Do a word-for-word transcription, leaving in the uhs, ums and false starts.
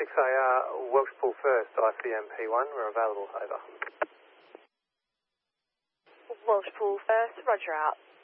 six A R, Welsh Pool First, I C M P one, we're available, over. Welsh Pool First, roger out.